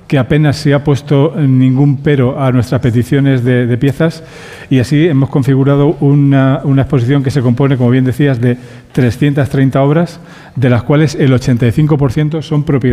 que apenas se ha puesto ningún pero a nuestras peticiones de piezas, y así hemos configurado una exposición que se compone, como bien decías, de 330 obras, de las cuales el 85% son propiedad